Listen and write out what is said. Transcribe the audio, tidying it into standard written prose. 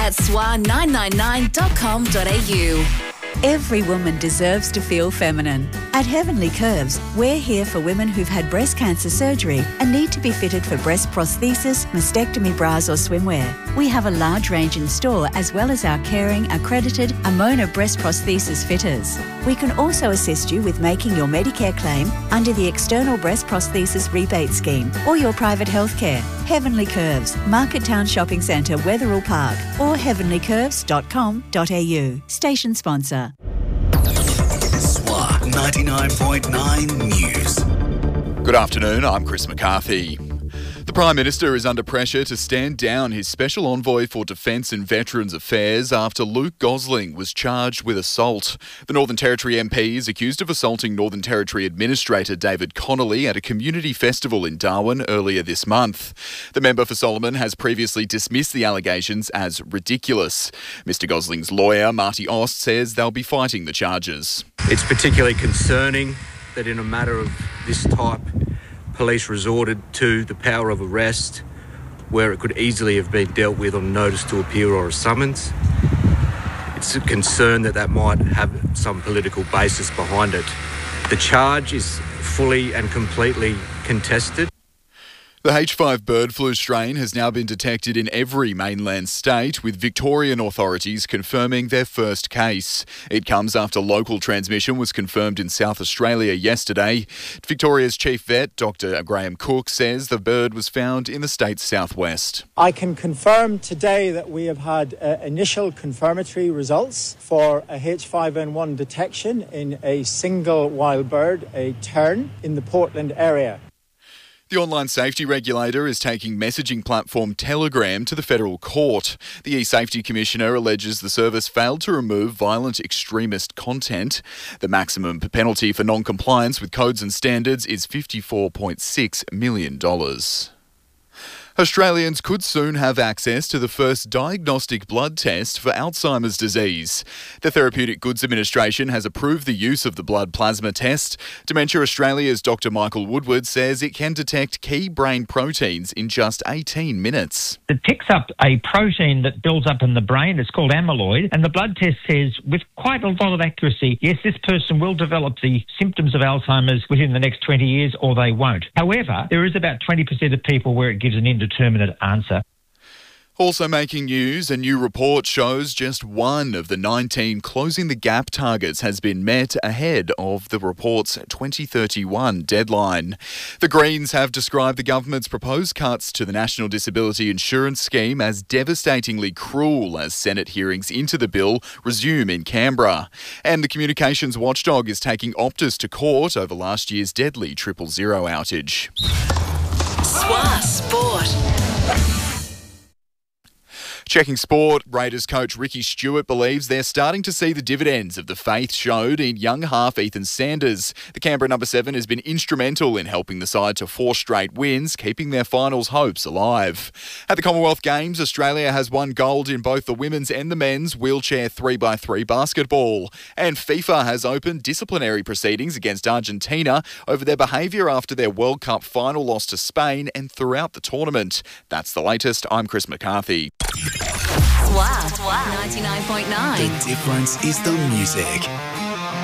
at swa999.com.au. Every woman deserves to feel feminine. At Heavenly Curves, we're here for women who've had breast cancer surgery and need to be fitted for breast prosthesis, mastectomy bras or swimwear. We have a large range in store as well as our caring, accredited Amona breast prosthesis fitters. We can also assist you with making your Medicare claim under the External Breast Prosthesis Rebate Scheme or your private healthcare. Heavenly Curves, Market Town Shopping Centre, Wetherill Park or heavenlycurves.com.au. Station sponsor. SWA 99.9 News. Good afternoon, I'm Chris McCarthy. The Prime Minister is under pressure to stand down his Special Envoy for Defence and Veterans Affairs after Luke Gosling was charged with assault. The Northern Territory MP is accused of assaulting Northern Territory Administrator David Connolly at a community festival in Darwin earlier this month. The member for Solomon has previously dismissed the allegations as ridiculous. Mr Gosling's lawyer, Marty Ost, says they'll be fighting the charges. It's particularly concerning that in a matter of this type, police resorted to the power of arrest where it could easily have been dealt with on notice to appear or a summons. It's a concern that might have some political basis behind it. The charge is fully and completely contested. The H5 bird flu strain has now been detected in every mainland state, with Victorian authorities confirming their first case. It comes after local transmission was confirmed in South Australia yesterday. Victoria's chief vet, Dr Graham Cook, says the bird was found in the state's southwest. I can confirm today that we have had initial confirmatory results for a H5N1 detection in a single wild bird, a tern, in the Portland area. The online safety regulator is taking messaging platform Telegram to the federal court. The e-safety commissioner alleges the service failed to remove violent extremist content. The maximum penalty for non-compliance with codes and standards is $54.6 million. Australians could soon have access to the first diagnostic blood test for Alzheimer's disease. The Therapeutic Goods Administration has approved the use of the blood plasma test. Dementia Australia's Dr Michael Woodward says it can detect key brain proteins in just 18 minutes. It picks up a protein that builds up in the brain. It's called amyloid. And the blood test says with quite a lot of accuracy, yes, this person will develop the symptoms of Alzheimer's within the next 20 years or they won't. However, there is about 20% of people where it gives an indeterminate answer. Also making news, a new report shows just one of the 19 closing the gap targets has been met ahead of the report's 2031 deadline. The Greens have described the government's proposed cuts to the National Disability Insurance Scheme as devastatingly cruel as Senate hearings into the bill resume in Canberra. And the communications watchdog is taking Optus to court over last year's deadly 000 outage. SWA Sport. Checking sport, Raiders coach Ricky Stewart believes they're starting to see the dividends of the faith showed in young half Ethan Sanders. The Canberra number 7 has been instrumental in helping the side to 4 straight wins, keeping their finals hopes alive. At the Commonwealth Games, Australia has won gold in both the women's and the men's wheelchair 3x3 basketball. And FIFA has opened disciplinary proceedings against Argentina over their behaviour after their World Cup final loss to Spain and throughout the tournament. That's the latest. I'm Chris McCarthy. SWA 99.9. The difference is the music.